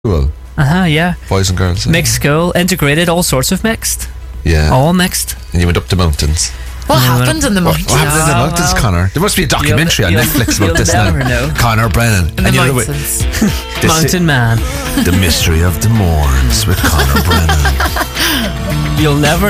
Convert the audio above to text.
Cool. Yeah. Boys and girls. Mixed school, integrated, all sorts of mixed. Yeah. All mixed. And you went up the mountains. What happened in the mountains? What happened in the mountains, Connor? There must be a documentary on Netflix about this now. You'll never know. Connor Brennan. In the mountains. Mountain Man. The Mystery of the Mourns with Connor Brennan. You'll never